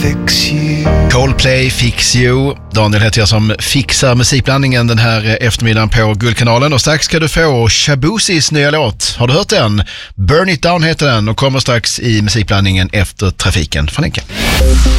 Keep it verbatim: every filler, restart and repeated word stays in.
Coldplay, Fix You. Daniel heter jag som fixar musikblandningen den här eftermiddagen på Guldkanalen. Och strax ska du få Shaboozys nya låt. Har du hört den? Burn It Down heter den och kommer strax i musikblandningen efter trafiken. Från Enka.